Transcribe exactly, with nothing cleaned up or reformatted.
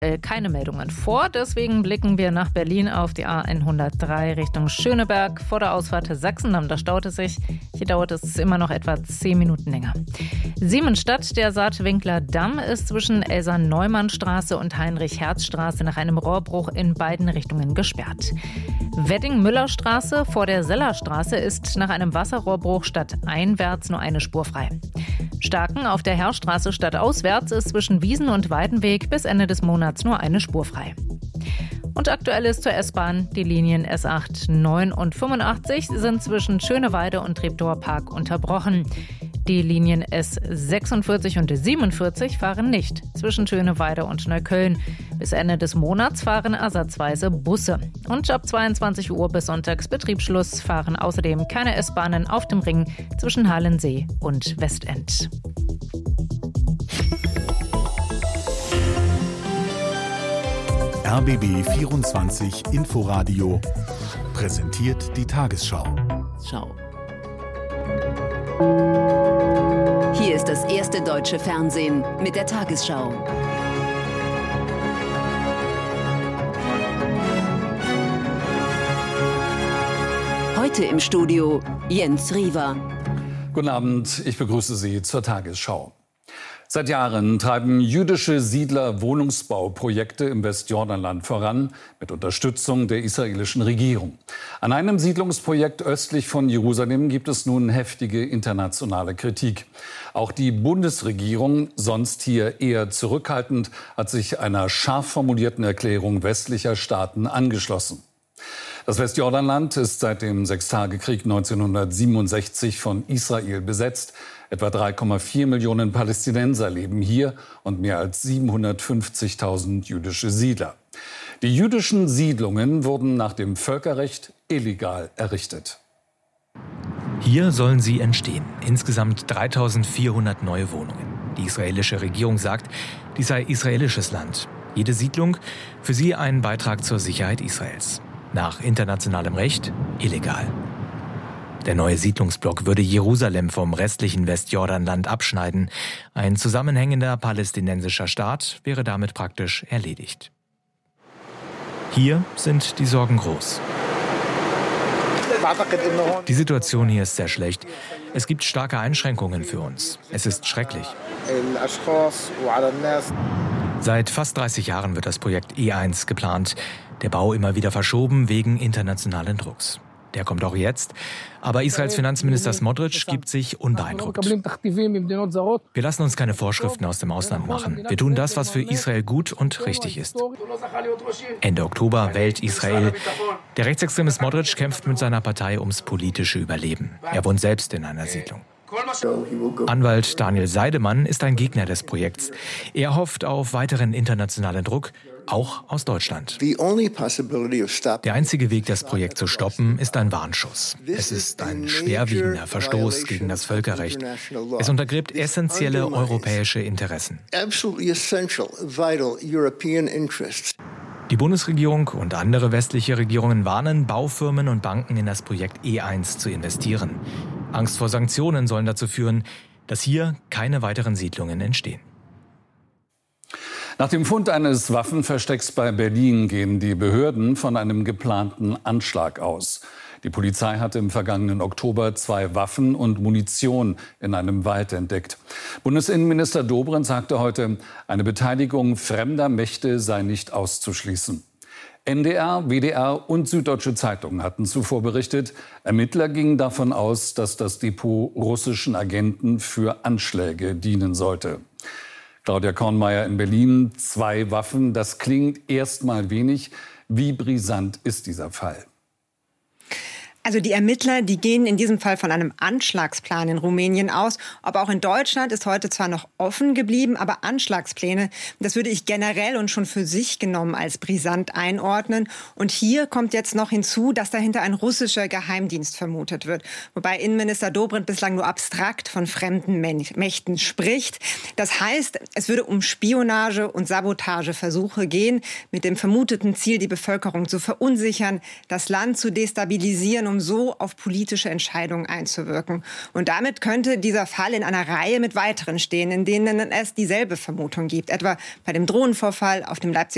Keine Meldungen vor, deswegen blicken wir nach Berlin auf die A hundertdrei Richtung Schöneberg. Vor der Ausfahrt Sachsendamm, da staut es sich. Hier dauert es immer noch etwa zehn Minuten länger. Siemensstadt, der Saatwinkler Damm, ist zwischen Elsa-Neumann-Straße und Heinrich-Herz-Straße nach einem Rohrbruch in beiden Richtungen gesperrt. Wedding-Müller-Straße vor der Sellerstraße ist nach einem Wasserrohrbruch stadteinwärts nur eine Spur frei. Starken auf der Herrstraße stadtauswärts ist zwischen Wiesen und Weidenweg bis Ende des Monats nur eine Spur frei. Und aktuell ist zur S-Bahn: die Linien S acht, neun und fünfundachtzig sind zwischen Schöneweide und Treptower Park unterbrochen. Die Linien S sechsundvierzig und siebenundvierzig fahren nicht zwischen Schöneweide und Neukölln. Bis Ende des Monats fahren ersatzweise Busse. Und ab zweiundzwanzig Uhr bis Sonntagsbetriebsschluss fahren außerdem keine S-Bahnen auf dem Ring zwischen Halensee und Westend. R B B vierundzwanzig Inforadio präsentiert die Tagesschau. Schau. Hier ist das erste deutsche Fernsehen mit der Tagesschau. Heute im Studio Jens Riewer. Guten Abend, ich begrüße Sie zur Tagesschau. Seit Jahren treiben jüdische Siedler Wohnungsbauprojekte im Westjordanland voran, mit Unterstützung der israelischen Regierung. An einem Siedlungsprojekt östlich von Jerusalem gibt es nun heftige internationale Kritik. Auch die Bundesregierung, sonst hier eher zurückhaltend, hat sich einer scharf formulierten Erklärung westlicher Staaten angeschlossen. Das Westjordanland ist seit dem Sechstagekrieg neunzehnhundertsiebenundsechzig von Israel besetzt. Etwa drei Komma vier Millionen Palästinenser leben hier und mehr als siebenhundertfünfzigtausend jüdische Siedler. Die jüdischen Siedlungen wurden nach dem Völkerrecht illegal errichtet. Hier sollen sie entstehen. Insgesamt dreitausendvierhundert neue Wohnungen. Die israelische Regierung sagt, dies sei israelisches Land. Jede Siedlung für sie ein Beitrag zur Sicherheit Israels. Nach internationalem Recht illegal. Der neue Siedlungsblock würde Jerusalem vom restlichen Westjordanland abschneiden. Ein zusammenhängender palästinensischer Staat wäre damit praktisch erledigt. Hier sind die Sorgen groß. Die Situation hier ist sehr schlecht. Es gibt starke Einschränkungen für uns. Es ist schrecklich. Seit fast dreißig Jahren wird das Projekt E eins geplant. Der Bau immer wieder verschoben wegen internationalen Drucks. Der kommt auch jetzt. Aber Israels Finanzminister Smotrich gibt sich unbeeindruckt. Wir lassen uns keine Vorschriften aus dem Ausland machen. Wir tun das, was für Israel gut und richtig ist. Ende Oktober wählt Israel. Der rechtsextreme Smotrich kämpft mit seiner Partei ums politische Überleben. Er wohnt selbst in einer Siedlung. Anwalt Daniel Seidemann ist ein Gegner des Projekts. Er hofft auf weiteren internationalen Druck, auch aus Deutschland. Der einzige Weg, das Projekt zu stoppen, ist ein Warnschuss. Es ist ein schwerwiegender Verstoß gegen das Völkerrecht. Es untergräbt essentielle europäische Interessen. Die Bundesregierung und andere westliche Regierungen warnen Baufirmen und Banken, in das Projekt E eins zu investieren. Angst vor Sanktionen sollen dazu führen, dass hier keine weiteren Siedlungen entstehen. Nach dem Fund eines Waffenverstecks bei Berlin gehen die Behörden von einem geplanten Anschlag aus. Die Polizei hatte im vergangenen Oktober zwei Waffen und Munition in einem Wald entdeckt. Bundesinnenminister Dobrindt sagte heute, eine Beteiligung fremder Mächte sei nicht auszuschließen. N D R, W D R und Süddeutsche Zeitung hatten zuvor berichtet, Ermittler gingen davon aus, dass das Depot russischen Agenten für Anschläge dienen sollte. Claudia Kornmeier in Berlin, zwei Waffen, das klingt erstmal wenig. Wie brisant ist dieser Fall? Also die Ermittler, die gehen in diesem Fall von einem Anschlagsplan in Rumänien aus. Aber auch in Deutschland ist heute zwar noch offen geblieben, aber Anschlagspläne, das würde ich generell und schon für sich genommen als brisant einordnen. Und hier kommt jetzt noch hinzu, dass dahinter ein russischer Geheimdienst vermutet wird. Wobei Innenminister Dobrindt bislang nur abstrakt von fremden Mächten spricht. Das heißt, es würde um Spionage und Sabotageversuche gehen, mit dem vermuteten Ziel, die Bevölkerung zu verunsichern, das Land zu destabilisieren, um so auf politische Entscheidungen einzuwirken. Und damit könnte dieser Fall in einer Reihe mit weiteren stehen, in denen es dieselbe Vermutung gibt. Etwa bei dem Drohnenvorfall auf dem Leipziger